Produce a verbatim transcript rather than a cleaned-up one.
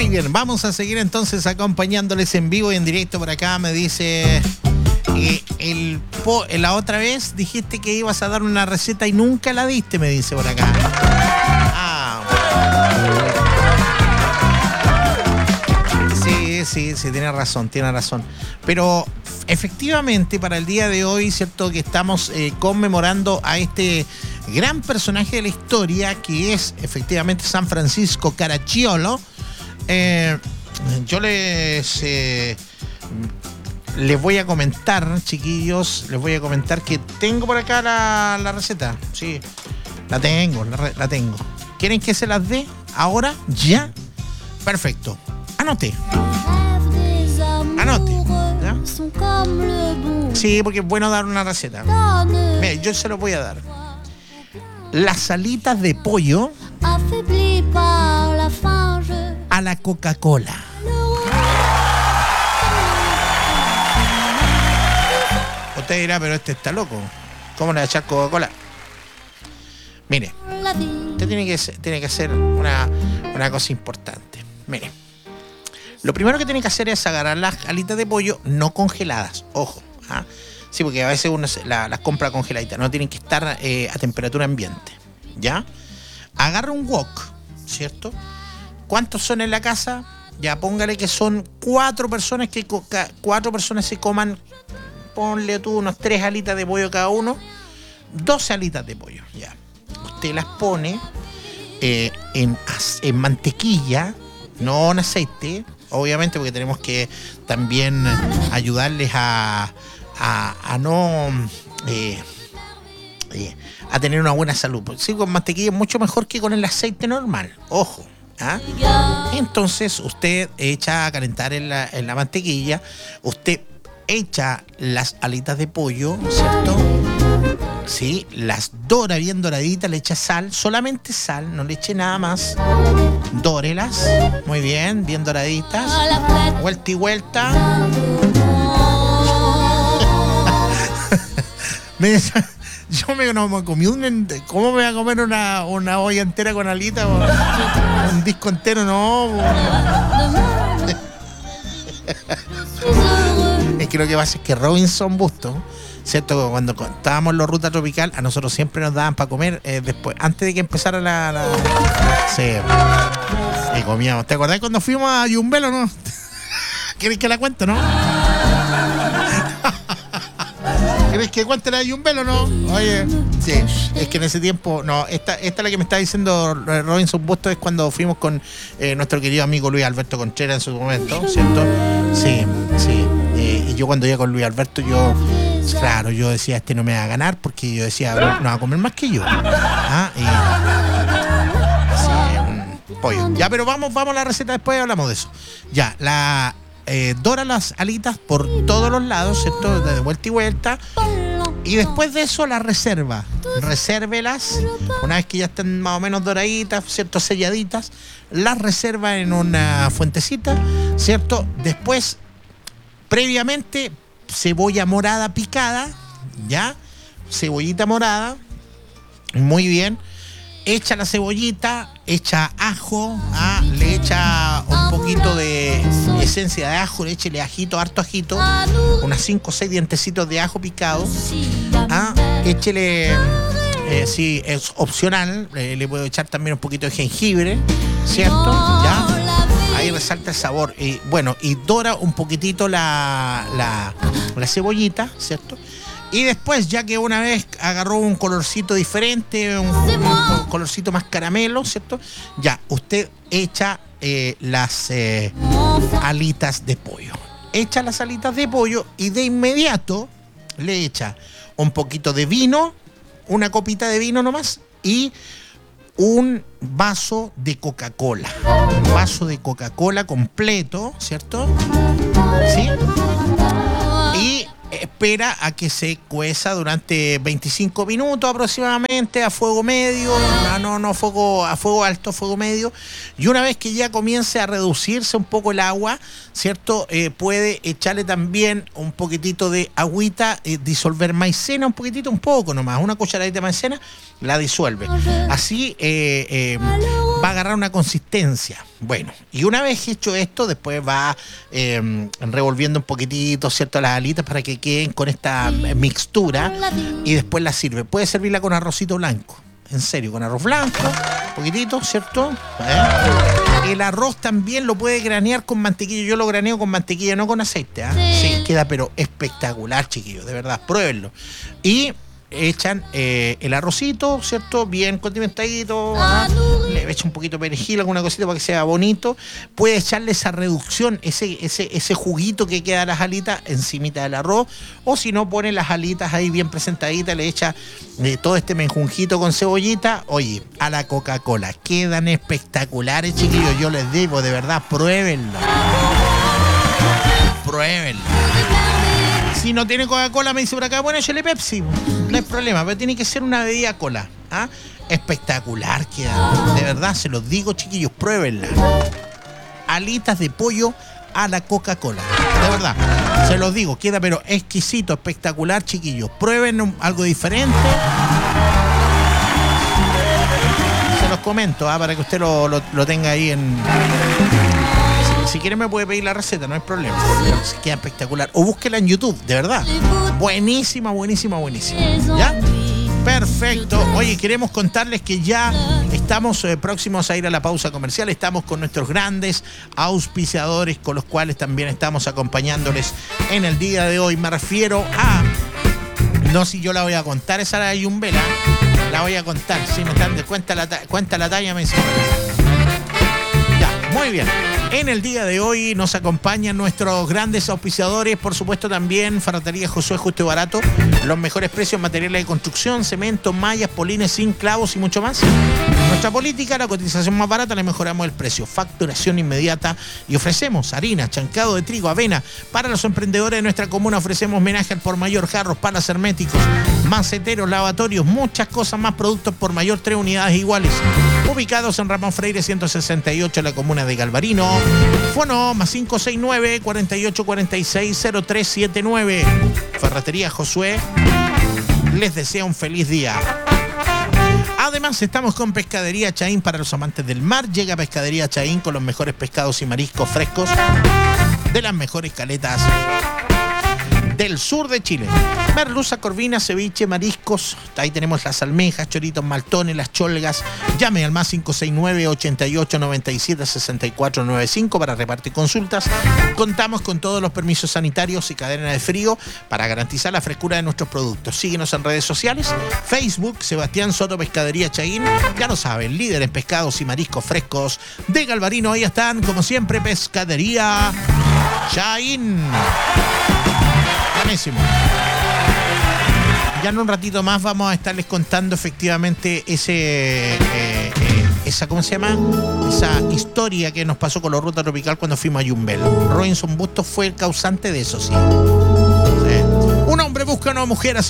Muy bien, vamos a seguir entonces acompañándoles en vivo y en directo por acá. Me dice... Eh, el po, la otra vez dijiste que ibas a dar una receta y nunca la diste, me dice por acá. Ah, bueno. Sí, sí, sí, tiene razón, tiene razón. Pero efectivamente para el día de hoy, cierto que estamos eh, conmemorando a este gran personaje de la historia que es efectivamente San Francisco Caracciolo. Eh, yo les... Eh, Les voy a comentar, chiquillos, les voy a comentar que tengo por acá la, la receta. Sí, la tengo, la, la tengo. ¿Quieren que se las dé ahora? ¿Ya? Perfecto. Anote. Anote. ¿Ya? Sí, porque es bueno dar una receta. Mira, yo se lo voy a dar. Las alitas de pollo a la Coca-Cola. Usted dirá, pero este está loco. ¿Cómo le va a echar Coca-Cola? Mire, usted tiene que, tiene que hacer una, una cosa importante. Mire, lo primero que tiene que hacer es agarrar las alitas de pollo no congeladas. Ojo, ¿ah? Sí, porque a veces uno la, las compra congeladitas. No tienen que estar eh, a temperatura ambiente. ¿Ya? Agarra un wok, ¿cierto? ¿Cuántos son en la casa? Ya, póngale que son cuatro personas que cuatro personas se coman. Ponle tú unos tres alitas de pollo cada uno. doce alitas de pollo, ya. Usted las pone eh, en, en mantequilla, no en aceite, obviamente, porque tenemos que también ayudarles a, a, a no... Eh, eh, a tener una buena salud. Sí, con mantequilla es mucho mejor que con el aceite normal. Ojo. ¿Ah? Entonces usted echa a calentar en la, en la mantequilla. Usted echa las alitas de pollo, ¿cierto? Sí, las dora bien doraditas, le echa sal, solamente sal, no le eche nada más. Dórelas, muy bien, bien doraditas. Vuelta y vuelta. Yo me, no, me comí un... ¿Cómo me voy a comer una, una olla entera con alitas? Un disco entero, no. Es que lo que pasa es que Robinson Busto, ¿cierto? Cuando estábamos en la ruta tropical, a nosotros siempre nos daban para comer eh, después, antes de que empezara la... la... Sí, y comíamos. ¿Te acordás cuando fuimos a Yumbelo, no? ¿Querés que la cuente, no? ¿Querés que cuente la de Yumbelo, no? Oye, sí, es que en ese tiempo, no, esta, esta es la que me está diciendo Robinson Busto, es cuando fuimos con eh, nuestro querido amigo Luis Alberto Contreras en su momento, ¿cierto? Sí, sí. Eh, y yo cuando iba con Luis Alberto, yo, claro, yo decía, este no me va a ganar, porque yo decía, no va a comer más que yo. ¿Ah? Y, sí, un pollo. Ya, pero vamos, vamos a la receta, después hablamos de eso. Ya, la... Eh, dora las alitas por todos los lados, ¿cierto? De vuelta y vuelta. Y después de eso las reserva. Resérvelas. Una vez que ya estén más o menos doraditas, ¿cierto? Selladitas. Las reserva en una fuentecita, ¿cierto? Después, previamente, cebolla morada picada. ¿Ya? Cebollita morada. Muy bien. Echa la cebollita, echa ajo, ¿ah? Le echa un poquito de esencia de ajo, le échele ajito, harto ajito, unas cinco o seis dientecitos de ajo picado, ¿ah? Échele, eh, si es opcional, eh, le puedo echar también un poquito de jengibre, ¿cierto? ¿Ya? Ahí resalta el sabor. Y bueno, y dora un poquitito la, la, la cebollita, ¿cierto? Y después, ya que una vez agarró un colorcito diferente, un, un, un colorcito más caramelo, ¿cierto? Ya, usted echa eh, las eh, alitas de pollo. Echa las alitas de pollo y de inmediato le echa un poquito de vino, una copita de vino nomás, y un vaso de Coca-Cola. Un vaso de Coca-Cola completo, ¿cierto? ¿Sí? Y... Eh, espera a que se cueza durante veinticinco minutos aproximadamente a fuego medio, no, no, no fuego, a fuego alto, fuego medio. Y una vez que ya comience a reducirse un poco el agua, ¿cierto? Eh, puede echarle también un poquitito de agüita, eh, disolver maicena, un poquitito, un poco nomás, una cucharadita de maicena, la disuelve. Así eh, eh, va a agarrar una consistencia. Bueno, y una vez hecho esto, después va eh, revolviendo un poquitito, ¿cierto?, las alitas para que queden con esta mixtura y después la sirve. Puede servirla con arrocito blanco. En serio, con arroz blanco, un poquitito, ¿cierto? ¿Eh? El arroz también lo puede granear con mantequilla. Yo lo graneo con mantequilla, no con aceite. ¿eh? Sí. Sí, queda pero espectacular, chiquillos, de verdad, pruébenlo. Y echan eh, el arrocito, ¿cierto? Bien condimentadito, ¿no? Le echa un poquito de perejil, alguna cosita para que sea bonito. Puede echarle esa reducción, ese, ese, ese juguito que queda de las alitas encimita del arroz, o si no, pone las alitas ahí bien presentaditas, le echa eh, todo este menjunjito con cebollita, oye, a la Coca-Cola. Quedan espectaculares, chiquillos, yo les digo, de verdad, pruébenlo. Pruébenlo. Si no tiene Coca-Cola, me dice por acá, bueno, échale Pepsi, no hay problema, pero tiene que ser una bebida cola. ¿Ah? Espectacular queda. De verdad, se los digo, chiquillos, pruébenla. Alitas de pollo a la Coca-Cola. De verdad, se los digo, queda pero exquisito, espectacular, chiquillos. Prueben algo diferente. Se los comento, ¿ah? Para que usted lo, lo, lo tenga ahí en... Si quiere me puede pedir la receta, no hay problema. Queda espectacular. O búsquela en YouTube, de verdad. Buenísima, buenísima, buenísima. ¿Ya? Perfecto. Oye, queremos contarles que ya estamos eh, próximos a ir a la pausa comercial. Estamos con nuestros grandes auspiciadores con los cuales también estamos acompañándoles en el día de hoy. Me refiero a... No, si yo la voy a contar, esa la de Yumbela. La voy a contar. Si me están de cuenta la, cuenta la talla, me dicen. Ya, muy bien. En el día de hoy nos acompañan nuestros grandes auspiciadores, por supuesto también Ferretería Josué Justo y Barato, los mejores precios en materiales de construcción, cemento, mallas, polines, zinc, clavos y mucho más. Nuestra política, la cotización más barata, le mejoramos el precio, facturación inmediata y ofrecemos harina, chancado de trigo, avena. Para los emprendedores de nuestra comuna ofrecemos homenaje al por mayor, jarros, palas herméticos, maceteros, lavatorios, muchas cosas más, productos por mayor, tres unidades iguales. Ubicados en Ramón Freire ciento sesenta y ocho, en la comuna de Galvarino. Fono más cinco seis nueve, cuatro ocho cuatro seis, cero tres siete nueve. Ferretería Josué les desea un feliz día. Además, estamos con Pescadería Chaín para los amantes del mar. Llega Pescadería Chaín con los mejores pescados y mariscos frescos de las mejores caletas del sur de Chile. Merluza, corvina, ceviche, mariscos. Ahí tenemos las almejas, choritos, maltones, las cholgas. Llame al más cinco seis nueve, ochenta y ocho, noventa y siete, sesenta y cuatro noventa y cinco para repartir consultas. Contamos con todos los permisos sanitarios y cadena de frío para garantizar la frescura de nuestros productos. Síguenos en redes sociales. Facebook, Sebastián Soto Pescadería Chaín. Ya lo saben, líder en pescados y mariscos frescos de Galvarino. Ahí están, como siempre, Pescadería Chaín. Buenísimo. Ya en un ratito más vamos a estarles contando efectivamente ese, eh, eh, esa, ¿cómo se llama? Esa historia que nos pasó con la ruta tropical cuando fuimos a Yumbel. Robinson Bustos fue el causante de eso, sí. sí. Un hombre busca a una mujer así.